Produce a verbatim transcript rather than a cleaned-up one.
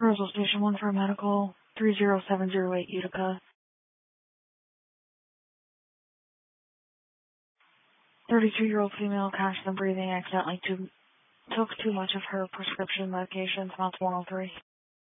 Roswell Station one for a medical, three zero seven zero eight Utica. thirty-two-year-old female, constant breathing, accidentally too, took too much of her prescription medication, Mount one oh three.